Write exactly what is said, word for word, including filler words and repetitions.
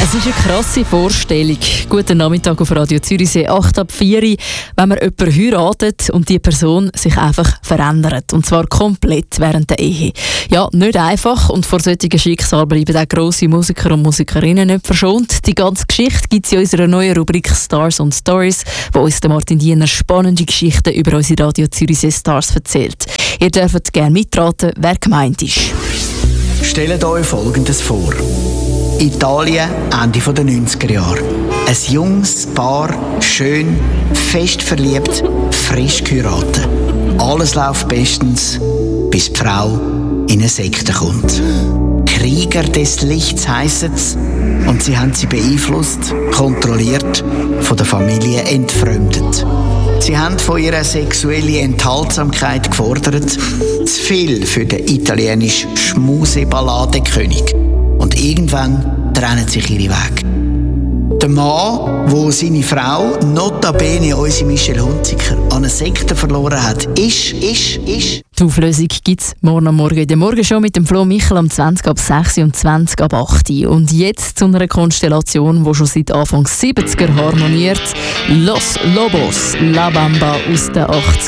Es ist eine krasse Vorstellung. Guten Nachmittag auf Radio Zürichsee, acht ab vier, wenn man jemanden heiratet und die Person sich einfach verändert. Und zwar komplett während der Ehe. Ja, nicht einfach, und vor solchen Schicksalen bleiben auch grosse Musiker und Musikerinnen nicht verschont. Die ganze Geschichte gibt es in unserer neuen Rubrik Stars und Stories, wo uns der Martin Diener spannende Geschichten über unsere Radio Zürichsee Stars erzählt. Ihr dürft gerne mitraten, wer gemeint ist. Stellt euch Folgendes vor. Italien, Ende der neunziger Jahre. Ein junges Paar, schön, fest verliebt, frisch geheiratet. Alles läuft bestens, bis die Frau in eine Sekte kommt. Krieger des Lichts heisst es, und sie haben sie beeinflusst, kontrolliert, von der Familie entfremdet. Sie haben von ihrer sexuellen Enthaltsamkeit gefordert, zu viel für den italienischen Schmuseballadekönig. Und irgendwann trennen sich ihre Wege. Der Mann, der seine Frau, notabene unsere Michelle Hunziker, an eine Sekte verloren hat, ist, ist, ist... Die Auflösung gibt es morgen am Morgen in der Morgenshow mit dem Flo Michel am zwanzig ab sechs und zwanzig ab acht. Und jetzt zu einer Konstellation, die schon seit Anfang siebziger harmoniert. Los Lobos, La Bamba aus den achtziger.